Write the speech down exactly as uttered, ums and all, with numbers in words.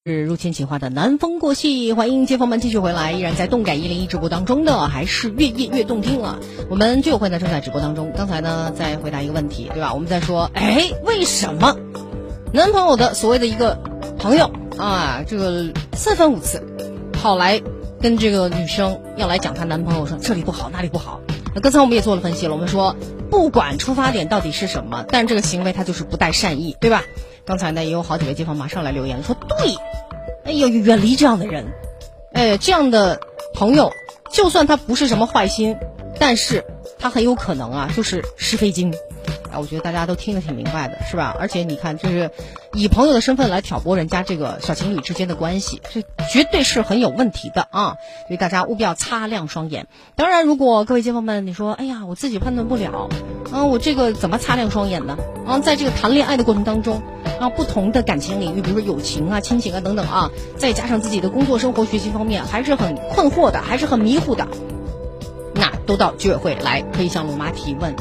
是入侵企划的南风过隙，欢迎街坊们继续回来，依然在动感一零一直播当中的还是越夜越动听啊！我们居委会呢正在直播当中，刚才呢在回答一个问题，对吧？我们在说，哎，为什么男朋友的所谓的一个朋友啊，这个三番五次跑来跟这个女生要来讲她男朋友说这里不好那里不好。那刚才我们也做了分析了，我们说不管出发点到底是什么，但是这个行为它就是不带善意，对吧？刚才呢也有好几位街坊马上来留言说对，哎呦，远离这样的人，哎，这样的朋友就算他不是什么坏心，但是他很有可能啊就是是非精。啊，我觉得大家都听得挺明白的，是吧？而且你看，就是以朋友的身份来挑拨人家这个小情侣之间的关系，这绝对是很有问题的啊！所以大家务必要擦亮双眼。当然，如果各位街坊们你说，哎呀，我自己判断不了，啊，我这个怎么擦亮双眼呢？啊，在这个谈恋爱的过程当中，啊，不同的感情领域，比如说友情啊、亲情啊等等啊，再加上自己的工作、生活、学习方面，还是很困惑的，还是很迷糊的，那都到居委会来，可以向龙妈提问。